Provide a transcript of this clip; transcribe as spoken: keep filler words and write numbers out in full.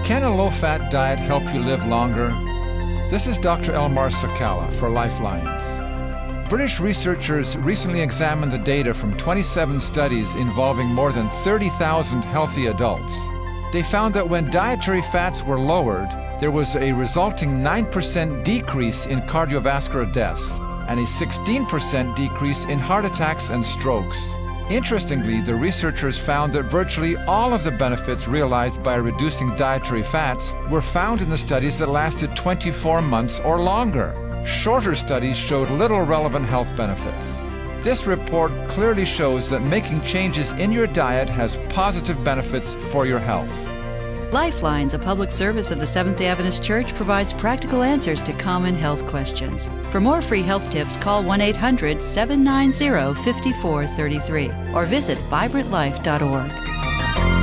Can a low-fat diet help you live longer? This is Doctor Elmar Sakala for Lifelines. British researchers recently examined the data from twenty-seven studies involving more than thirty thousand healthy adults. They found that when dietary fats were lowered, there was a resulting nine percent decrease in cardiovascular deaths and a sixteen percent decrease in heart attacks and strokes. Interestingly, the researchers found that virtually all of the benefits realized by reducing dietary fats were found in the studies that lasted twenty-four months or longer. Shorter studies showed little relevant health benefits. This report clearly shows that making changes in your diet has positive benefits for your health. Lifelines, a public service of the Seventh-day Adventist Church, provides practical answers to common health questions. For more free health tips, call one eight hundred, seven nine zero, five four three three or visit vibrant life dot org.